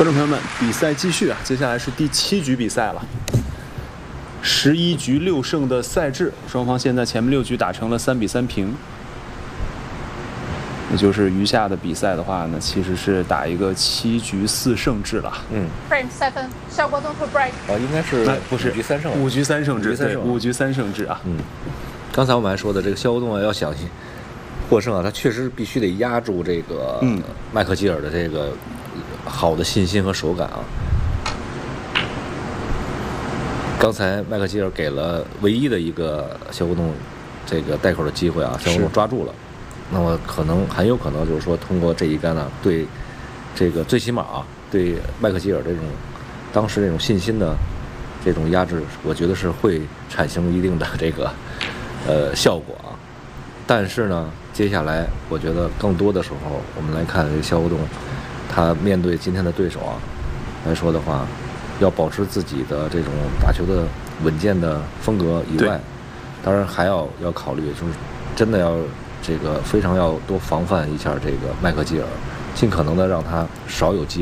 观众朋友们，比赛继续啊！接下来是第7局比赛了，11局6胜的赛制，双方现在前面6局打成了3比3平。也就是余下的比赛的话呢，其实是打一个7局4胜制了。 Frame 赛分，肖国栋和 break。 应该是不是 5局3胜 ，5局3胜制，对，5局3胜制啊。 刚才我们还说的这个肖国栋要想获胜啊，他确实必须得压住这个麦克吉尔的这个好的信心和手感啊。刚才麦克吉尔给了唯一的一个肖国栋这个带口的机会啊，肖国栋抓住了。那么很有可能就是说，通过这一杆呢，对这个最起码对麦克吉尔这种当时这种信心的这种压制，我觉得是会产生一定的这个效果啊。但是呢，接下来我觉得更多的时候，我们来看这个肖国栋，他面对今天的对手来说的话，要保持自己的这种打球的稳健的风格以外，当然还要考虑，就是真的要这个非常要多防范一下这个麦克吉尔，尽可能的让他少有机会。